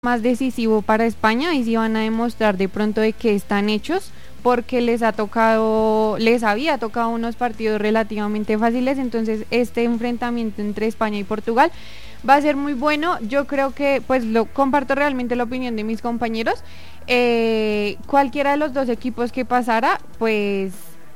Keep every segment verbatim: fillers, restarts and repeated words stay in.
más decisivo para España y si van a demostrar de pronto de que están hechos, porque les ha tocado, les había tocado unos partidos relativamente fáciles, entonces este enfrentamiento entre España y Portugal va a ser muy bueno. Yo creo que, pues lo comparto realmente la opinión de mis compañeros, eh, cualquiera de los dos equipos que pasara, pues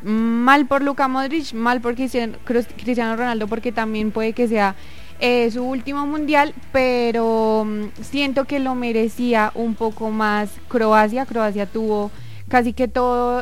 mal por Luka Modric, mal por Cristiano, Cristiano Ronaldo, porque también puede que sea Eh, su último mundial, pero um, siento que lo merecía un poco más Croacia. Croacia tuvo casi que todo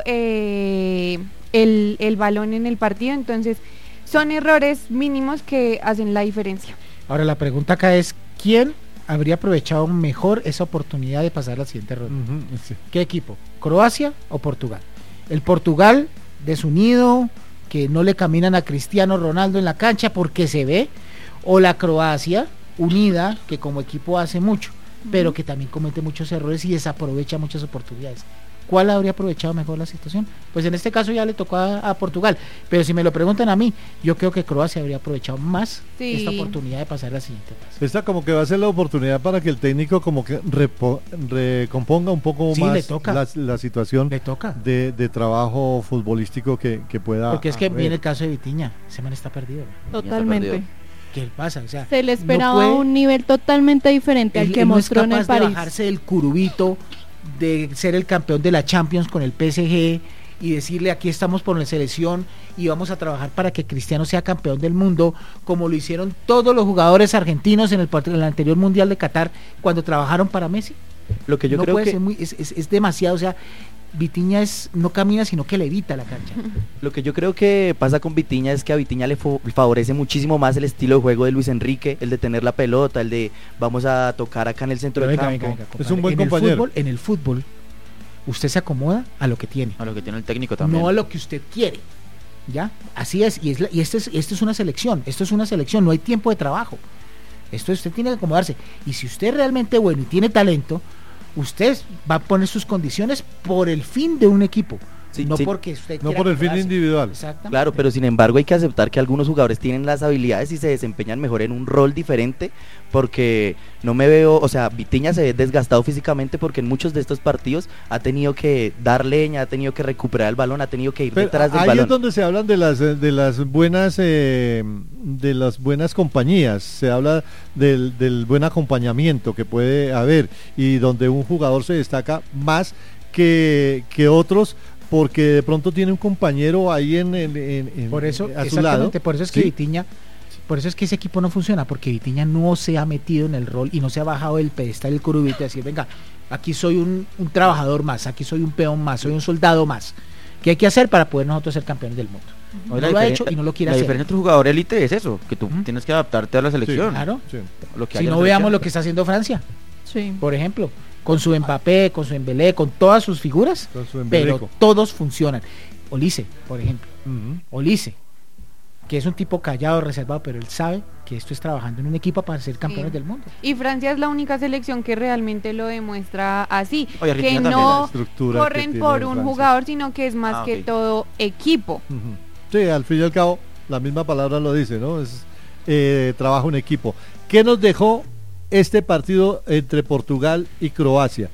eh, el, el balón en el partido, entonces son errores mínimos que hacen la diferencia. Ahora la pregunta acá es, ¿quién habría aprovechado mejor esa oportunidad de pasar a la siguiente ronda? Uh-huh, sí. ¿Qué equipo? ¿Croacia o Portugal? El Portugal desunido, que no le caminan a Cristiano Ronaldo en la cancha porque se ve, o la Croacia unida, que como equipo hace mucho, uh-huh, pero que también comete muchos errores y desaprovecha muchas oportunidades. ¿Cuál habría aprovechado mejor la situación? Pues en este caso ya le tocó a, a Portugal, pero si me lo preguntan a mí, yo creo que Croacia habría aprovechado más sí. esta oportunidad de pasar a la siguiente fase. Esta como que va a ser la oportunidad para que el técnico como que repo, recomponga un poco sí, más le toca. La, la situación le toca. De, de trabajo futbolístico que, que pueda porque es que haber. Viene el caso de Vitiña, ese man está perdido. Totalmente. ¿Qué pasa? O sea, se le esperaba no puede, un nivel totalmente diferente al él, que él mostró no es en el París. De bajarse del curubito, de ser el campeón de la Champions con el P S G y decirle aquí estamos por la selección y vamos a trabajar para que Cristiano sea campeón del mundo, como lo hicieron todos los jugadores argentinos en el, en el anterior Mundial de Qatar cuando trabajaron para Messi. Lo que yo no creo puede que ser muy, es, es, es demasiado, o sea, Vitiña es, no camina sino que levita la cancha. Lo que yo creo que pasa con Vitiña es que a Vitiña le favorece muchísimo más el estilo de juego de Luis Enrique, el de tener la pelota, el de vamos a tocar acá en el centro del campo. Venga, venga, es un buen en compañero. El fútbol, en el fútbol usted se acomoda a lo que tiene. A lo que tiene el técnico también. No a lo que usted quiere. ¿Ya? Así es, y, es la, y este es, esto es una selección, esto es una selección, no hay tiempo de trabajo. Esto usted tiene que acomodarse. Y si usted es realmente bueno y tiene talento, usted va a poner sus condiciones por el fin de un equipo, sí, no sí. porque usted no por el fin individual. Claro, pero sin embargo hay que aceptar que algunos jugadores tienen las habilidades y se desempeñan mejor en un rol diferente, porque no me veo, o sea, Vitiña se ve desgastado físicamente porque en muchos de estos partidos ha tenido que dar leña, ha tenido que recuperar el balón, ha tenido que ir pero detrás del ahí balón. Ahí es donde se hablan de las de las buenas eh, de las buenas compañías, se habla del, del buen acompañamiento que puede haber y donde un jugador se destaca más que, que otros porque de pronto tiene un compañero ahí en, en, en por eso, a su lado. Por eso es que ¿sí? Vitiña, por eso es que ese equipo no funciona, porque Vitiña no se ha metido en el rol y no se ha bajado del pedestal del curubito y decir, venga, aquí soy un, un trabajador más, aquí soy un peón más, soy un soldado más. ¿Qué hay que hacer para poder nosotros ser campeones del mundo? No, no lo ha hecho y no lo quiere la hacer. La diferencia entre jugador élite es eso, que tú ¿Mm? tienes que adaptarte a la selección. Sí, claro. Sí. Lo que si no veamos lo que está haciendo Francia, sí. por ejemplo, con su Mbappé, con su Embelé, con todas sus figuras, su pero todos funcionan. Olise, por ejemplo, uh-huh. Olise, que es un tipo callado, reservado, pero él sabe que esto es trabajando en un equipo para ser campeones sí. del mundo. Y Francia es la única selección que realmente lo demuestra así, Oye, que no corren que por un Francia. jugador, sino que es más ah, que okay. todo equipo. Uh-huh. Sí, al fin y al cabo, la misma palabra lo dice, ¿no? Es eh, trabajo en equipo. ¿Qué nos dejó este partido entre Portugal y Croacia?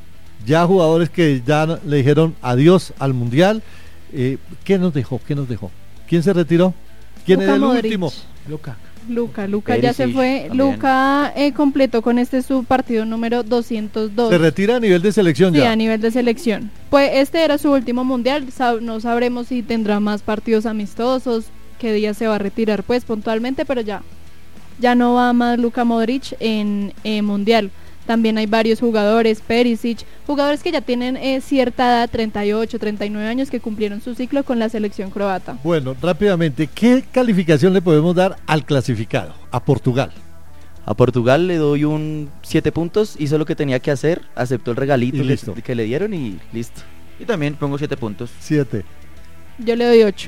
Ya jugadores que ya le dijeron adiós al Mundial. Eh, ¿Qué nos dejó? ¿Qué nos dejó? ¿Quién se retiró? ¿Quién Luka es el Modric. último? Luka. Luka, Luka ya se fue. También. Luka eh, completó con este su partido número doscientos dos. ¿Se retira a nivel de selección sí, ya? Sí, a nivel de selección. Pues este era su último Mundial. Sab- no sabremos si tendrá más partidos amistosos, qué día se va a retirar pues puntualmente, pero ya ya no va más Luka Modric en eh, Mundial. También hay varios jugadores, Perisic, jugadores que ya tienen eh, cierta edad, treinta y ocho, treinta y nueve años, que cumplieron su ciclo con la selección croata. Bueno, rápidamente, ¿qué calificación le podemos dar al clasificado, a Portugal? A Portugal le doy un siete puntos, hizo lo que tenía que hacer, aceptó el regalito que, que le dieron y listo. Y también pongo siete puntos. siete. Yo le doy ocho.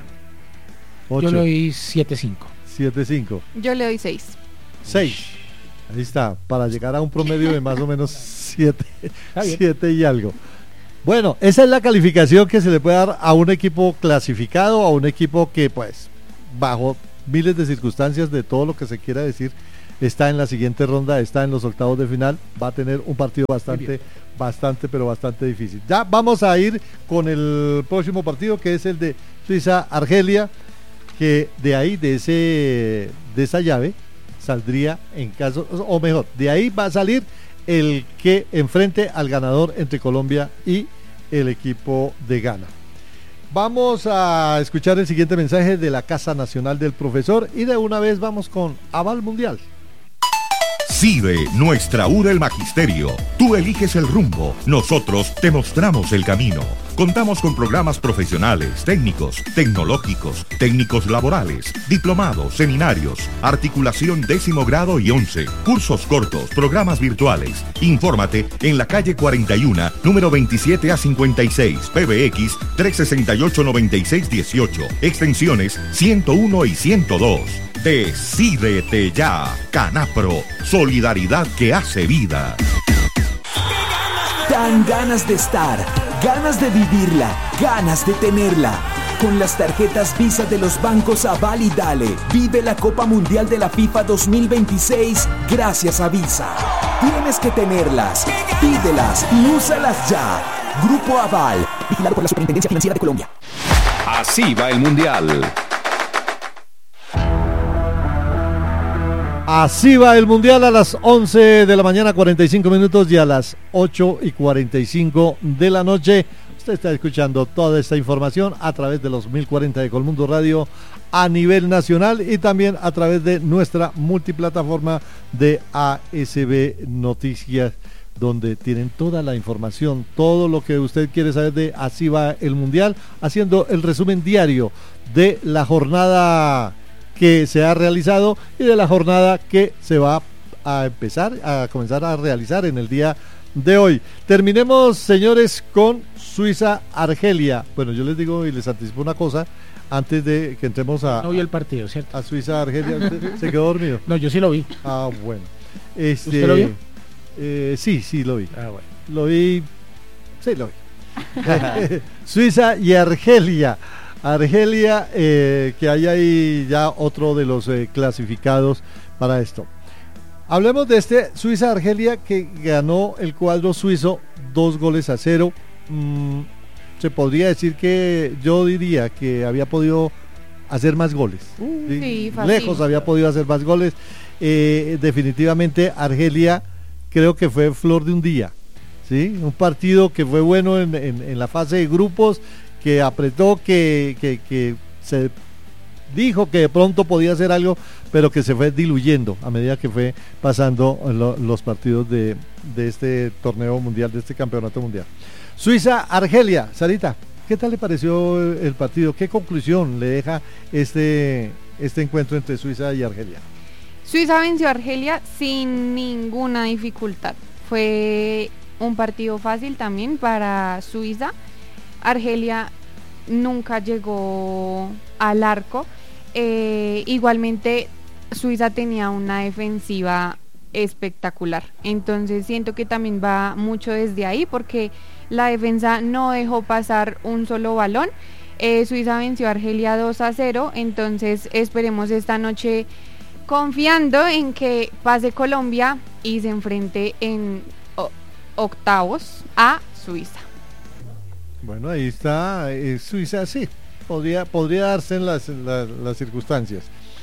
Yo le doy siete cinco. siete cinco. Yo le doy seis. seis. Ahí está, para llegar a un promedio de más o menos siete, siete y algo. Bueno, esa es la calificación que se le puede dar a un equipo clasificado, a un equipo que pues bajo miles de circunstancias de todo lo que se quiera decir, está en la siguiente ronda, está en los octavos de final, va a tener un partido bastante, bastante, pero bastante difícil. Ya vamos a ir con el próximo partido, que es el de Suiza-Argelia, que de ahí, de ese, de esa llave, saldría en caso, o mejor, de ahí va a salir el que enfrente al ganador entre Colombia y el equipo de Ghana. Vamos a escuchar el siguiente mensaje de la Casa Nacional del Profesor y de una vez vamos con Aval Mundial. CIDE, nuestra U del Magisterio. Tú eliges el rumbo, nosotros te mostramos el camino. Contamos con programas profesionales, técnicos, tecnológicos, técnicos laborales, diplomados, seminarios, articulación décimo grado y once, cursos cortos, programas virtuales. Infórmate en la calle cuarenta y uno, número veintisiete a cincuenta y seis, P B X tres seis ocho, nueve seis uno ocho, extensiones ciento uno y ciento dos. Decídete ya, Canapro, solidaridad que hace vida. Dan ganas de estar, ganas de vivirla, ganas de tenerla. Con las tarjetas Visa de los bancos Aval y Dale, vive la Copa Mundial de la FIFA dos mil veintiséis gracias a Visa. Tienes que tenerlas, pídelas y úsalas ya. Grupo Aval, vigilado por la Superintendencia Financiera de Colombia. Así va el Mundial. Así va el Mundial a las once de la mañana, cuarenta y cinco minutos, y a las ocho y cuarenta y cinco de la noche. Usted está escuchando toda esta información a través de los mil cuarenta de Colmundo Radio a nivel nacional y también a través de nuestra multiplataforma de A S B Noticias, donde tienen toda la información, todo lo que usted quiere saber de Así va el Mundial, haciendo el resumen diario de la jornada que se ha realizado y de la jornada que se va a empezar, a comenzar a realizar en el día de hoy. Terminemos, señores, con Suiza-Argelia. Bueno, yo les digo y les anticipo una cosa, antes de que entremos a... No vi el partido, ¿cierto? A Suiza-Argelia. ¿Se quedó dormido? No, yo sí lo vi. Ah, bueno. Este, ¿Usted lo vio? Eh, sí, sí lo vi. Ah, bueno. Lo vi... Sí, lo vi. Suiza y Argelia. Argelia, eh, que hay ahí ya otro de los eh, clasificados para esto. Hablemos de este Suiza-Argelia, que ganó el cuadro suizo dos goles a cero. Mm, se podría decir que yo diría que había podido hacer más goles. Uh, ¿sí? Sí, fácil. Lejos había podido hacer más goles. Eh, definitivamente Argelia creo que fue flor de un día. ¿sí? Un partido que fue bueno en, en, en la fase de grupos, que apretó, que, que, que se dijo que de pronto podía hacer algo, pero que se fue diluyendo a medida que fue pasando lo, los partidos de, de este torneo mundial, de este campeonato mundial. Suiza-Argelia, Sarita, ¿qué tal le pareció el partido? ¿Qué conclusión le deja este, este encuentro entre Suiza y Argelia? Suiza venció a Argelia sin ninguna dificultad. Fue un partido fácil también para Suiza. Argelia nunca llegó al arco. Eh, igualmente Suiza tenía una defensiva espectacular, entonces siento que también va mucho desde ahí, porque la defensa no dejó pasar un solo balón. eh, Suiza venció a Argelia dos a cero, entonces esperemos esta noche, confiando en que pase Colombia y se enfrente en o- octavos a Suiza. Bueno, ahí está, eh, Suiza, sí, podría, podría darse en las, en la- las circunstancias.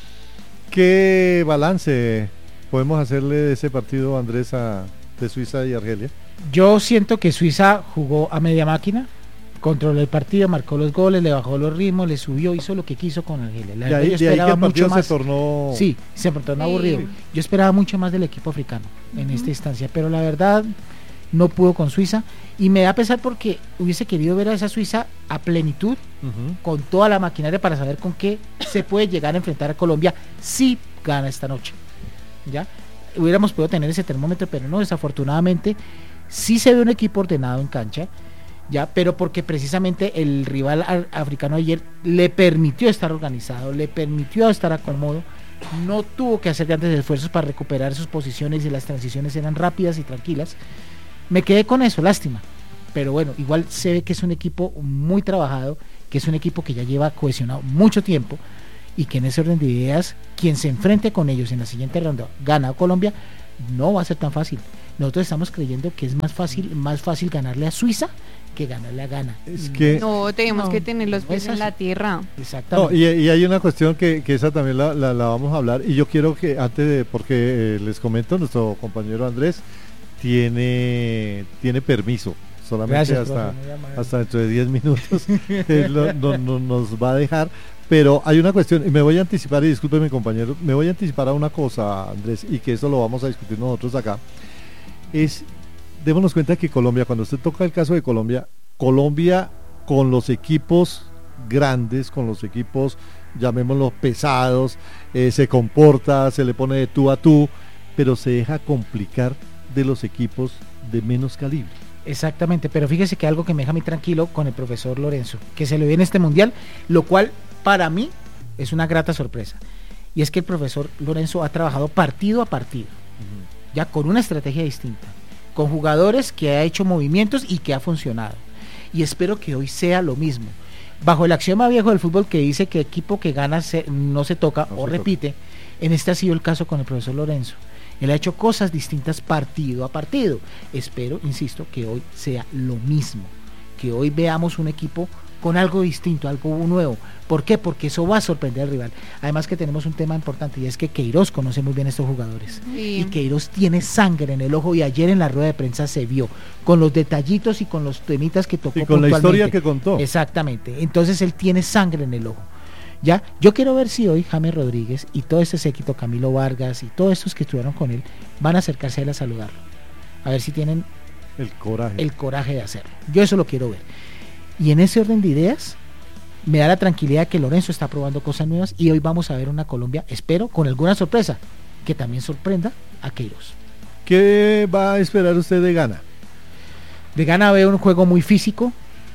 ¿Qué balance podemos hacerle de ese partido, Andrés, a, de Suiza y Argelia? Yo siento que Suiza jugó a media máquina, controló el partido, marcó los goles, le bajó los ritmos, le subió, hizo lo que quiso con Argelia. La De verdad, ahí, yo de ahí que esperaba el partido mucho más. se tornó... Sí, se tornó Sí. aburrido. Yo esperaba mucho más del equipo africano en esta instancia, pero la verdad no pudo con Suiza, y me da pesar porque hubiese querido ver a esa Suiza a plenitud, Ujú. con toda la maquinaria, para saber con qué se puede llegar a enfrentar a Colombia si gana esta noche. ¿Ya? Hubiéramos podido tener ese termómetro, pero no, desafortunadamente sí se ve un equipo ordenado en cancha, ya, pero porque precisamente el rival ar- africano ayer le permitió estar organizado, le permitió estar a cómodo, no tuvo que hacer grandes esfuerzos para recuperar sus posiciones y las transiciones eran rápidas y tranquilas. Me quedé con eso, lástima, pero bueno, igual se ve que es un equipo muy trabajado, que es un equipo que ya lleva cohesionado mucho tiempo y que en ese orden de ideas, quien se enfrente con ellos en la siguiente ronda, gana a Colombia, no va a ser tan fácil. Nosotros estamos creyendo que es más fácil, más fácil ganarle a Suiza que ganarle a Ghana. Es que No, tenemos No, que tener los no pies es en así. la tierra. No, Exactamente. y, y hay una cuestión que, que esa también la, la, la vamos a hablar, y yo quiero que antes de, porque eh, les comento, nuestro compañero Andrés tiene, tiene permiso, solamente Gracias, hasta, profe, muy amable. hasta dentro de diez minutos él lo- no- no- nos va a dejar, pero hay una cuestión, y me voy a anticipar, y disculpe mi compañero, me voy a anticipar a una cosa, Andrés, y que eso lo vamos a discutir nosotros acá, es, démonos cuenta que Colombia, cuando usted toca el caso de Colombia, Colombia con los equipos grandes, con los equipos, llamémoslos pesados, eh, se comporta, se le pone de tú a tú, pero se deja complicar de los equipos de menos calibre. Exactamente, pero fíjese que algo que me deja muy tranquilo con el profesor Lorenzo, que se le ve en este mundial, lo cual para mí es una grata sorpresa. Y es que el profesor Lorenzo ha trabajado partido a partido, ya con una estrategia distinta, con jugadores que ha hecho movimientos y que ha funcionado. Y espero que hoy sea lo mismo. Bajo el axioma viejo del fútbol que dice que equipo que gana se- no se toca No o se repite, en este ha sido el caso con el profesor Lorenzo. Él ha hecho cosas distintas partido a partido. Espero, insisto, que hoy sea lo mismo, que hoy veamos un equipo con algo distinto, algo nuevo. ¿Por qué? Porque eso va a sorprender al rival. Además que tenemos un tema importante, y es que Queiroz conoce muy bien a estos jugadores. Sí. Y Queiroz tiene sangre en el ojo, y ayer en la rueda de prensa se vio, con los detallitos y con los temitas que tocó Y con la historia puntualmente. que contó. Exactamente. Entonces él tiene sangre en el ojo. Ya, yo quiero ver si hoy James Rodríguez y todo este séquito, Camilo Vargas y todos estos que estuvieron con él, van a acercarse a él a saludarlo. A ver si tienen El coraje. el coraje de hacerlo. Yo eso lo quiero ver. Y en ese orden de ideas, me da la tranquilidad que Lorenzo está probando cosas nuevas, y hoy vamos a ver una Colombia, espero, con alguna sorpresa, que también sorprenda a Queiroz. ¿Qué va a esperar usted de Ghana? De Ghana veo un juego muy físico,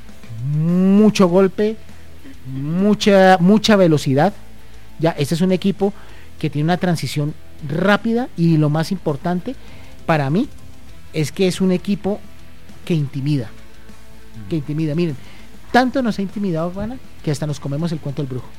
mucho golpe, mucha, mucha velocidad. Ya, este es un equipo que tiene una transición rápida, y lo más importante para mí es que es un equipo que intimida, que intimida. Miren, tanto nos ha intimidado Ghana que hasta nos comemos el cuento del brujo.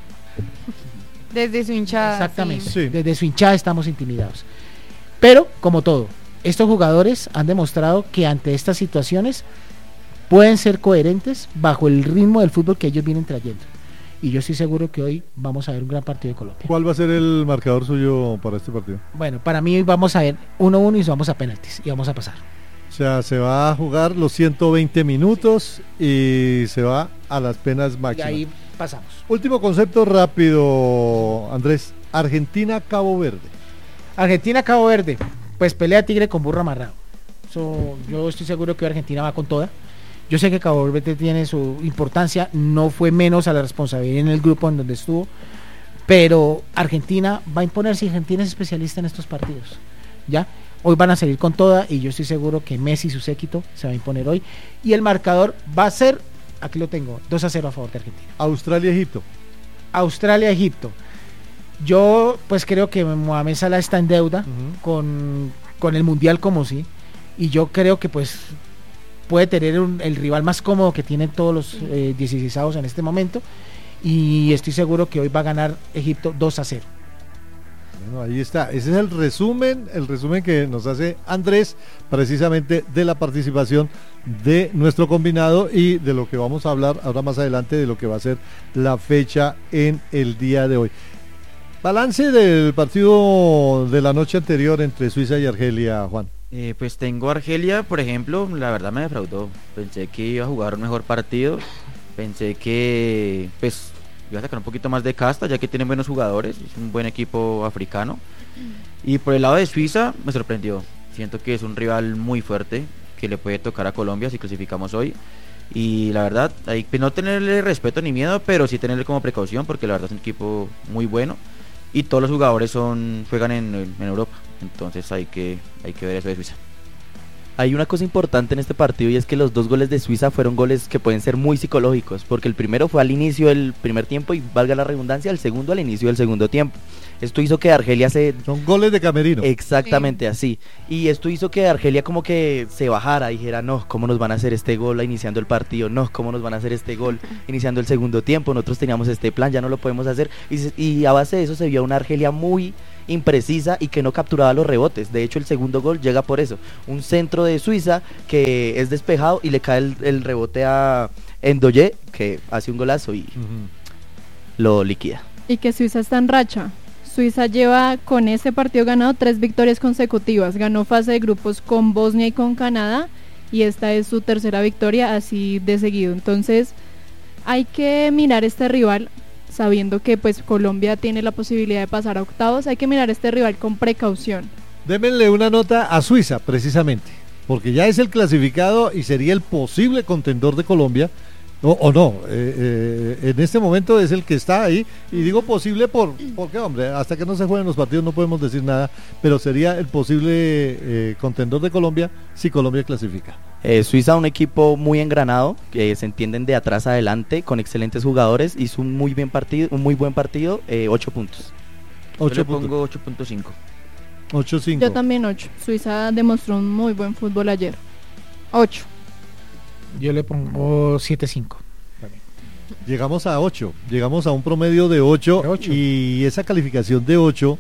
Desde su hinchada. Exactamente. sí. Sí. Desde su hinchada estamos intimidados. Pero, como todo, estos jugadores han demostrado que ante estas situaciones pueden ser coherentes bajo el ritmo del fútbol que ellos vienen trayendo. Y yo estoy seguro que hoy vamos a ver un gran partido de Colombia. ¿Cuál va a ser el marcador suyo para este partido? Bueno, para mí hoy vamos a ver uno uno y nos vamos a penaltis y vamos a pasar. O sea, se va a jugar los ciento veinte minutos y se va a las penas Y máximas. ahí pasamos. Último concepto rápido, Andrés. Argentina-Cabo Verde. Argentina, Cabo Verde, pues pelea tigre con burro amarrado. So, yo estoy seguro que Argentina va con toda. Yo sé que Cabo Verde tiene su importancia, no fue menos a la responsabilidad en el grupo en donde estuvo, pero Argentina va a imponerse, y Argentina es especialista en estos partidos. ¿Ya? Hoy van a salir con toda, y yo estoy seguro que Messi y su séquito se va a imponer hoy. Y el marcador va a ser, aquí lo tengo, dos a cero a favor de Argentina. Australia-Egipto. Australia-Egipto. Yo pues creo que Mohamed Salah está en deuda Ujú. con, con el Mundial como sí, y yo creo que pues puede tener un- el rival más cómodo que tienen todos los eh, dieciséisavos en este momento, y estoy seguro que hoy va a ganar Egipto dos a cero. Bueno, ahí está. Ese es el resumen, el resumen que nos hace Andrés, precisamente de la participación de nuestro combinado y de lo que vamos a hablar ahora más adelante, de lo que va a ser la fecha en el día de hoy. Balance del partido de la noche anterior entre Suiza y Argelia, Juan. Eh, pues tengo Argelia, por ejemplo, la verdad me defraudó. Pensé que iba a jugar un mejor partido. Pensé que pues iba a sacar un poquito más de casta, ya que tienen buenos jugadores. Es un buen equipo africano. Y por el lado de Suiza me sorprendió. Siento que es un rival muy fuerte que le puede tocar a Colombia si clasificamos hoy. Y la verdad, hay que no tenerle respeto ni miedo, pero sí tenerle como precaución, porque la verdad es un equipo muy bueno. Y todos los jugadores son juegan en, en Europa. Entonces hay que, hay que ver eso de Suiza. Hay una cosa importante en este partido y es que los dos goles de Suiza fueron goles que pueden ser muy psicológicos, porque el primero fue al inicio del primer tiempo y, valga la redundancia, el segundo al inicio del segundo tiempo. Esto hizo que Argelia se... Son goles de camerino. Exactamente, sí. Así. Y esto hizo que Argelia como que se bajara, dijera, no, ¿cómo nos van a hacer este gol iniciando el partido? No, ¿cómo nos van a hacer este gol iniciando el segundo tiempo? Nosotros teníamos este plan, ya no lo podemos hacer. Y, se, y a base de eso se vio una Argelia muy imprecisa y que no capturaba los rebotes. De hecho, el segundo gol llega por eso. Un centro de Suiza que es despejado y le cae el, el rebote a Ndoye, que hace un golazo y uh-huh. lo liquida. Y que Suiza está en racha. Suiza lleva con este partido ganado tres victorias consecutivas. Ganó fase de grupos con Bosnia y con Canadá y esta es su tercera victoria así de seguido. Entonces hay que mirar este rival sabiendo que pues Colombia tiene la posibilidad de pasar a octavos. Hay que mirar este rival con precaución. Démenle una nota a Suiza precisamente, porque ya es el clasificado y sería el posible contendor de Colombia. No, o no, eh, eh, en este momento es el que está ahí, y digo posible por, porque hombre, hasta que no se jueguen los partidos no podemos decir nada, pero sería el posible eh, contendor de Colombia si Colombia clasifica. Eh, Suiza, un equipo muy engranado, que se entienden de atrás adelante, con excelentes jugadores, hizo un muy bien partido, un muy buen partido, eh, ocho puntos. ocho Yo le pongo ocho punto cinco. ocho punto cinco. Yo también ocho. Suiza demostró un muy buen fútbol ayer. ocho. Yo le pongo siete cinco. Llegamos a ocho, llegamos a un promedio de ocho, y esa calificación de ocho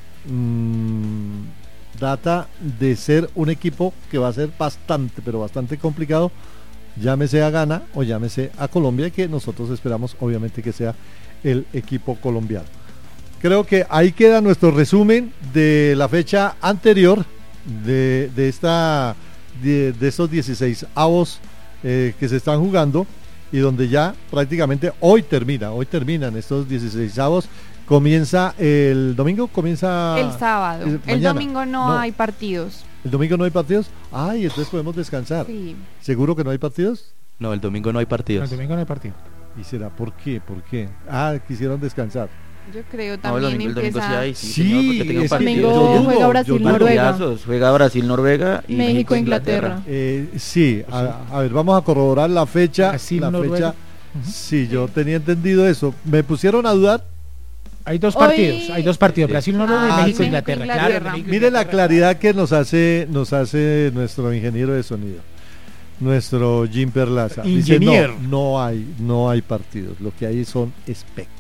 mmm, data de ser un equipo que va a ser bastante, pero bastante complicado, llámese a Ghana o llámese a Colombia, que nosotros esperamos obviamente que sea el equipo colombiano. Creo que ahí queda nuestro resumen de la fecha anterior de, de, esta, de, de estos dieciséis avos Eh, que se están jugando y donde ya prácticamente hoy termina, hoy terminan estos dieciséis avos, comienza el domingo, comienza el sábado, el, el domingo no, no hay partidos. ¿El domingo no hay partidos? Ay, entonces podemos descansar. Sí. ¿Seguro que no hay partidos? No, el domingo no hay partidos. No, el domingo no hay partido. ¿Y será por qué? ¿Por qué? Ah, quisieron descansar. Yo creo también no, el domingo, empieza... el domingo sí hay, sí, sí, señor, porque tengo es domingo dudo, juega Brasil-Noruega. Juega Brasil-Noruega y México-Inglaterra. Eh, sí, a, a ver, vamos a corroborar la fecha. Brasil, la Noruega. fecha. Uh-huh. Sí, yo tenía entendido eso. Me pusieron a dudar. Hay dos partidos, Hoy... hay dos partidos, Brasil, Noruega ah, y México, sí. Inglaterra. Inglaterra. Claro, México, Mire la Inglaterra. claridad que nos hace, nos hace nuestro ingeniero de sonido, nuestro Jim Perlaza. Dice, no, no hay, no hay partidos. Lo que hay son espectáculos.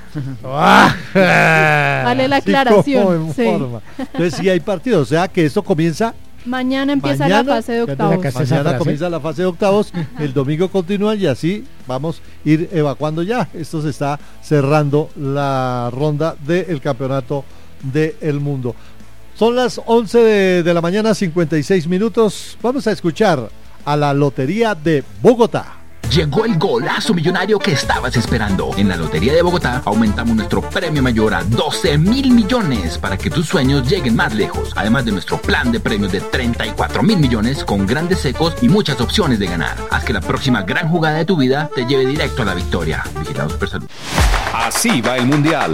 Vale la aclaración. Sí, entonces sí hay partidos, o sea que esto comienza mañana, empieza mañana, la fase de octavos. Mañana comienza la fase de octavos, el domingo continúa y así vamos a ir evacuando ya. Esto se está cerrando la ronda del campeonato del mundo. Son las once de, de la mañana, cincuenta y seis minutos. Vamos a escuchar a la Lotería de Bogotá. Llegó el golazo millonario que estabas esperando. En la Lotería de Bogotá aumentamos nuestro premio mayor a doce mil millones para que tus sueños lleguen más lejos. Además de nuestro plan de premios de treinta y cuatro mil millones con grandes secos y muchas opciones de ganar. Haz que la próxima gran jugada de tu vida te lleve directo a la victoria. Vigilado Supersalud. Así va el Mundial.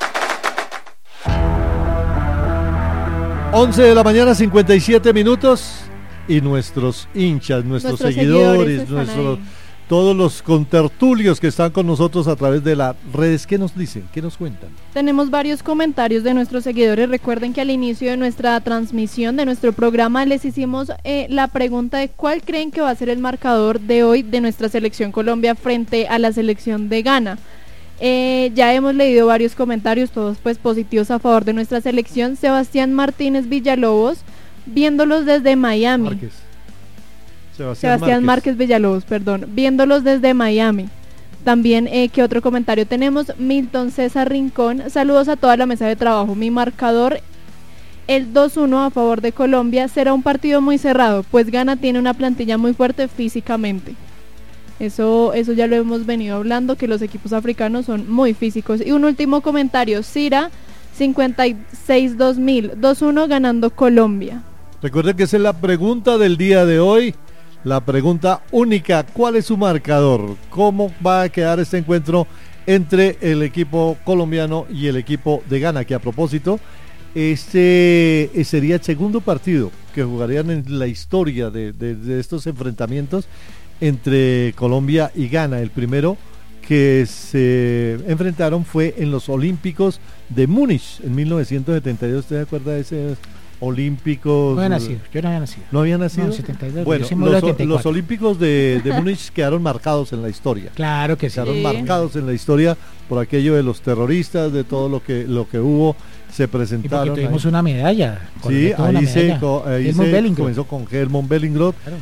once de la mañana, cincuenta y siete minutos. Y nuestros hinchas, nuestros, nuestros seguidores, seguidores nuestros... Ahí. Todos los contertulios que están con nosotros a través de las redes, ¿qué nos dicen? ¿Qué nos cuentan? Tenemos varios comentarios de nuestros seguidores. Recuerden que al inicio de nuestra transmisión, de nuestro programa, les hicimos eh, la pregunta de cuál creen que va a ser el marcador de hoy de nuestra selección Colombia frente a la selección de Ghana. Eh, ya hemos leído varios comentarios, todos pues positivos a favor de nuestra selección. Sebastián Martínez Villalobos, viéndolos desde Miami. Márquez. Sebastián, Sebastián Márquez. Márquez Villalobos, perdón, viéndolos desde Miami. También, eh, ¿qué otro comentario tenemos? Milton César Rincón, saludos a toda la mesa de trabajo. Mi marcador, el dos uno a favor de Colombia. Será un partido muy cerrado, pues Ghana tiene una plantilla muy fuerte físicamente. Eso, eso ya lo hemos venido hablando, que los equipos africanos son muy físicos. Y un último comentario, Cira, cincuenta y seis dos mil, dos uno ganando Colombia. Recuerden que esa es la pregunta del día de hoy. La pregunta única, ¿cuál es su marcador? ¿Cómo va a quedar este encuentro entre el equipo colombiano y el equipo de Ghana? Que a propósito, Este eh, sería el segundo partido que jugarían en la historia de, de, de estos enfrentamientos entre Colombia y Ghana. El primero que se enfrentaron fue en los Olímpicos de Múnich en mil novecientos setenta y dos. ¿Usted se acuerda de ese Olímpicos? No había nacido, yo no había nacido. ¿No había nacido? No, setenta y dos, bueno, yo los, setenta y cuatro. los Olímpicos de, de Múnich quedaron marcados en la historia. Claro que sí. Quedaron Sí. marcados en la historia por aquello de los terroristas, de todo lo que lo que hubo, se Y porque presentaron. tuvimos ahí. una medalla. Sí, Colombia tuvo una ahí se, medalla. co- ahí Helmut se Bellingroth. comenzó con Helmut Bellingroth Claro.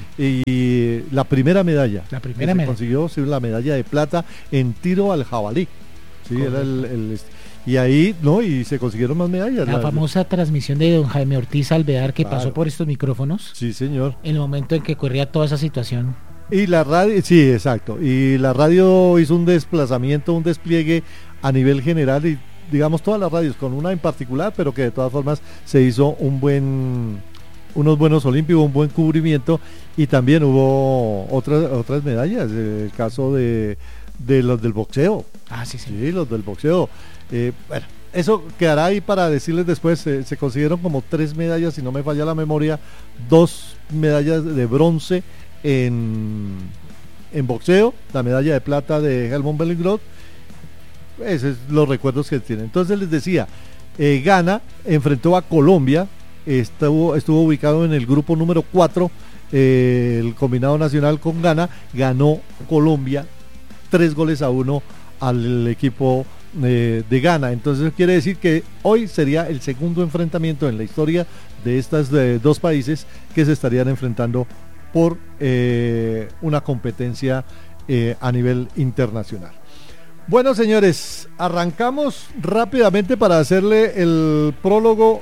y la primera medalla. La que primera se medalla. consiguió sí, la medalla de plata en tiro al jabalí. Sí, era el, Correcto. el- y ahí, no, y se consiguieron más medallas. La La- famosa transmisión de don Jaime Ortiz Alvear que Claro. pasó por estos micrófonos Sí, señor. en el momento en que ocurría toda esa situación. Y la radio, sí, exacto. Y la radio hizo un desplazamiento, un despliegue a nivel general y digamos todas las radios, con una en particular, pero que de todas formas se hizo un buen, unos buenos olímpicos, un buen cubrimiento y también hubo otras otras medallas. El caso de, de los del boxeo. Ah, sí, sí. Sí, los del boxeo. Eh, bueno, eso quedará ahí para decirles después. eh, se consiguieron como tres medallas, si no me falla la memoria, dos medallas de bronce en, en boxeo, la medalla de plata de Helmut Bellingroth. Esos son los recuerdos que tienen. Entonces les decía, eh, Ghana enfrentó a Colombia, estuvo, estuvo ubicado en el grupo número cuatro, eh, el combinado nacional con Ghana, ganó Colombia tres goles a uno al equipo eh, de Ghana. Entonces eso quiere decir que hoy sería el segundo enfrentamiento en la historia de estos de dos países que se estarían enfrentando por eh, una competencia eh, a nivel internacional. Bueno, señores, arrancamos rápidamente para hacerle el prólogo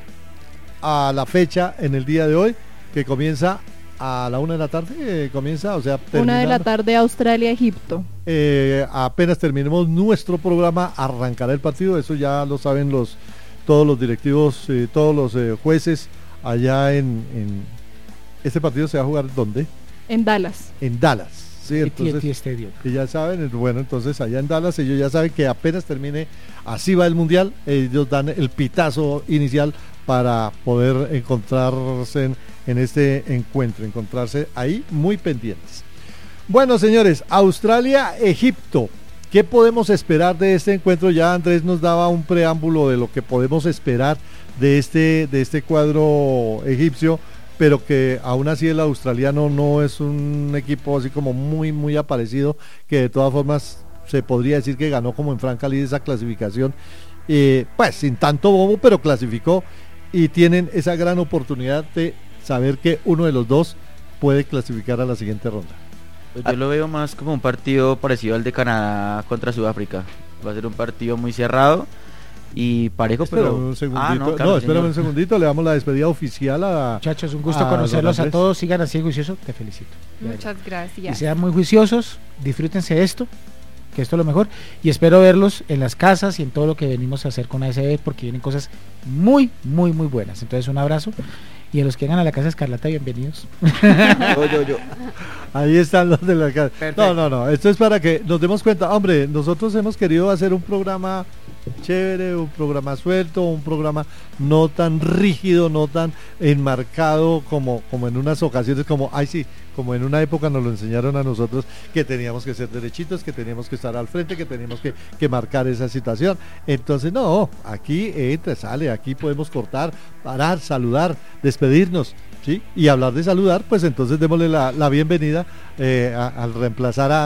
a la fecha en el día de hoy, que comienza a la una de la tarde, eh, comienza, o sea, Una de la terminando. tarde, Australia, Egipto. Eh, apenas terminemos nuestro programa, arrancará el partido, eso ya lo saben los todos los directivos, eh, todos los eh, jueces allá en, en... Este partido se va a jugar ¿dónde? En Dallas. En Dallas. Sí, A T and T entonces, Stadium. y ya saben, bueno, entonces allá en Dallas ellos ya saben que apenas termine, así va el Mundial, ellos dan el pitazo inicial para poder encontrarse en, en este encuentro, encontrarse ahí muy pendientes. Bueno, señores, Australia, Egipto, ¿qué podemos esperar de este encuentro? Ya Andrés nos daba un preámbulo de lo que podemos esperar de este, de este cuadro egipcio, pero que aún así el australiano no es un equipo así como muy muy aparecido, que de todas formas se podría decir que ganó como en franca lid esa clasificación, eh, pues sin tanto bobo, pero clasificó y tienen esa gran oportunidad de saber que uno de los dos puede clasificar a la siguiente ronda. Pues yo lo veo más como un partido parecido al de Canadá contra Sudáfrica. Va a ser un partido muy cerrado y parejo, Espérame pero... un segundito, Ah, no, claro, espérame señor. un segundito, le damos la despedida oficial a... Muchachos, un gusto Ah, conocerlos don a Andrés. todos, sigan así juiciosos, te felicito. Muchas Y gracias. sean muy juiciosos, disfrútense de esto, que esto es lo mejor, y espero verlos en las casas y en todo lo que venimos a hacer con A S B, porque vienen cosas muy, muy, muy buenas. Entonces un abrazo, y a los que vengan a la casa Escarlata, bienvenidos. Yo, yo, yo. Ahí están los de la casa. Perfecto. No, no, no, esto es para que nos demos cuenta. Hombre, nosotros hemos querido hacer un programa chévere, un programa suelto, un programa no tan rígido, no tan enmarcado como, como en unas ocasiones, como, ay sí, como en una época nos lo enseñaron a nosotros, que teníamos que ser derechitos, que teníamos que estar al frente, que teníamos que, que marcar esa situación. Entonces, no, aquí entra, sale, aquí podemos cortar, parar, saludar, despedirnos. ¿Sí? Y hablar de saludar, pues entonces démosle la, la bienvenida eh, a- al reemplazar a